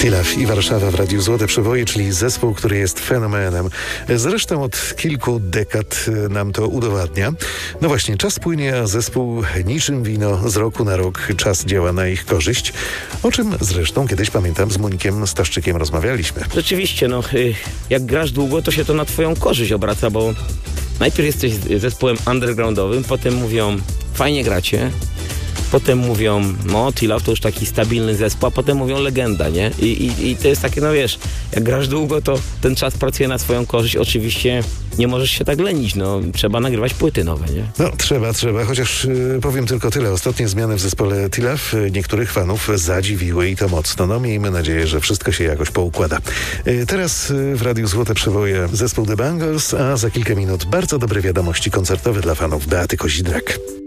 Tilaf i Warszawa w Radiu Złote Przeboje, czyli zespół, który jest fenomenem. Zresztą od kilku dekad nam to udowadnia. No właśnie, czas płynie, a zespół niczym wino z roku na rok czas działa na ich korzyść. O czym zresztą kiedyś, pamiętam, z Monikiem Staszczykiem rozmawialiśmy. Rzeczywiście, jak grasz długo, to się to na twoją korzyść obraca, bo najpierw jesteś zespołem undergroundowym, potem mówią, fajnie gracie, potem mówią, Tilaf to już taki stabilny zespół, a potem mówią legenda, nie? I to jest takie, jak grasz długo, to ten czas pracuje na swoją korzyść. Oczywiście nie możesz się tak lenić, trzeba nagrywać płyty nowe, nie? Trzeba, chociaż powiem tylko tyle. Ostatnie zmiany w zespole Tilaf niektórych fanów zadziwiły i to mocno. Miejmy nadzieję, że wszystko się jakoś poukłada. Teraz w Radiu Złote Przeboje zespół The Bangles, a za kilka minut bardzo dobre wiadomości koncertowe dla fanów Beaty Kozidrak.